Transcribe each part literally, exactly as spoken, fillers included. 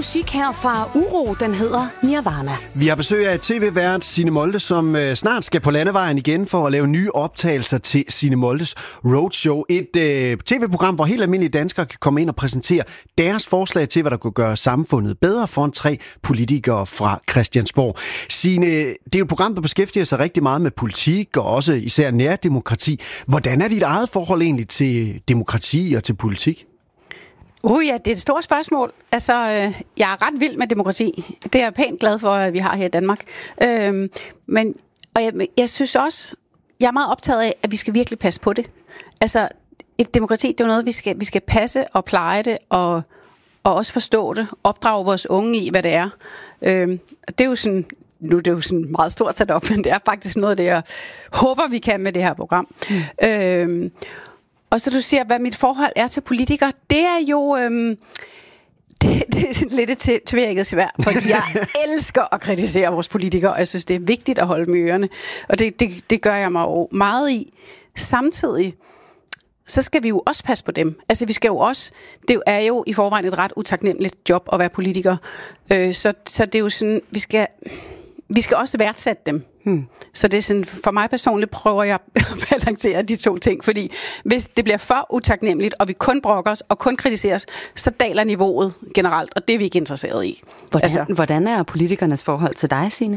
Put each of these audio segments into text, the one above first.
musik her fra Uro, den hedder Nirvana. Vi har besøg af tv-vært Signe Molde, som øh, snart skal på landevejen igen for at lave nye optagelser til Signe Moldes Roadshow. Et øh, tv-program, hvor helt almindelige danskere kan komme ind og præsentere deres forslag til, hvad der kunne gøre samfundet bedre for en tre politikere fra Christiansborg. Signe, det er jo et program, der beskæftiger sig rigtig meget med politik og også især nærdemokrati. Hvordan er dit eget forhold egentlig til demokrati og til politik? Uh ja, det er et stort spørgsmål. Altså, øh, jeg er ret vild med demokrati. Det er jeg pænt glad for, at vi har her i Danmark. Øh, men og jeg, jeg synes også, jeg er meget optaget af, at vi skal virkelig passe på det. Altså, et demokrati, det er jo noget, vi skal, vi skal passe og pleje det, og, og også forstå det, opdrage vores unge i, hvad det er. Øh, det er jo sådan, nu er det jo sådan meget stort sat op, men det er faktisk noget af det, jeg håber, vi kan med det her program. Mm. Øh, Og så du siger, hvad mit forhold er til politikere, det er jo øhm, det, det er lidt til tvækket svært, fordi jeg elsker at kritisere vores politikere, og jeg synes, det er vigtigt at holde med ørerne, og det, det, det gør jeg mig jo meget i. Samtidig, så skal vi jo også passe på dem. Altså vi skal jo også, det er jo i forvejen et ret utaknemmeligt job at være politiker, øh, så, så det er jo sådan, vi skal... Vi skal også værdsætte dem. Hmm. Så det er sådan, for mig personligt prøver jeg at balancere de to ting, fordi hvis det bliver for utaknemmeligt, og vi kun brokker os og kun kritiseres, så daler niveauet generelt, og det er vi ikke interesseret i. Hvordan, altså. hvordan er politikernes forhold til dig, Signe?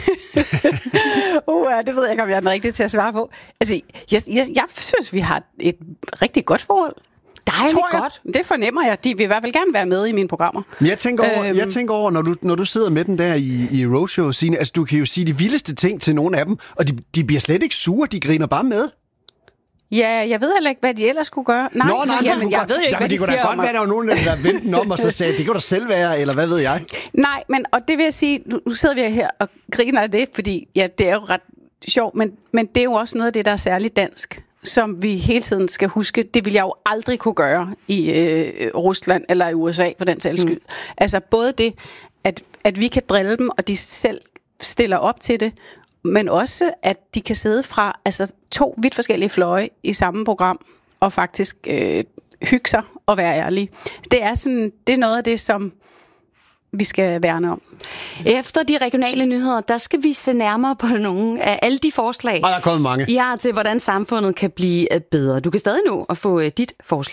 uh, det ved jeg ikke, om jeg er den rigtige til at svare på. Altså, jeg, jeg, jeg synes, vi har et rigtig godt forhold. Dejligt tror jeg. Godt. Det fornemmer jeg. De vil i hvert fald gerne være med i mine programmer. Men jeg tænker over, øhm, jeg tænker over når, du, når du sidder med dem der i, i Roadshow, Signe, altså du kan jo sige de vildeste ting til nogle af dem, og de, de bliver slet ikke sure, de griner bare med. Ja, jeg ved heller ikke, hvad de ellers skulle gøre. Nej, Nå, nej, ja, men jeg ved jo ikke, jamen, hvad de det siger kunne da godt være, der var nogen, der vendte den om og så sagde, det kan du selv være, eller hvad ved jeg? Nej, men og det vil jeg sige, nu, nu sidder vi her og griner af det, fordi ja, det er jo ret sjovt, men, men det er jo også noget af det, der er særligt dansk, som vi hele tiden skal huske. Det vil jeg jo aldrig kunne gøre i øh, Rusland eller i U S A, for den sags skyld. Mm. Altså både det, at, at vi kan drille dem, og de selv stiller op til det, men også, at de kan sidde fra altså, to vidt forskellige fløje i samme program, og faktisk øh, hygge sig og være ærlige. Det er, sådan, det er noget af det, som vi skal værne om. Efter de regionale nyheder, der skal vi se nærmere på nogle af alle de forslag, og der er kommet mange. I har til, hvordan samfundet kan blive bedre. Du kan stadig nå at få dit forslag.